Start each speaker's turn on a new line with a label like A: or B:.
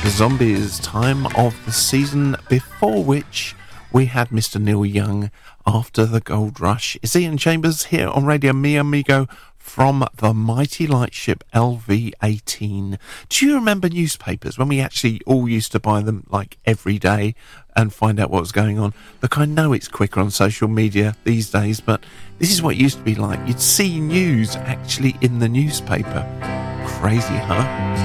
A: The Zombies, time of the season, before which we had Mr. Neil Young after the Gold Rush. It's Ian Chambers here on Radio Mi Amigo from the mighty lightship LV-18. Do you remember newspapers when we actually all used to buy them like every day and find out what was going on? Look, I know it's quicker on social media these days, but this is what it used to be like. You'd see news actually in the newspaper. Crazy, huh?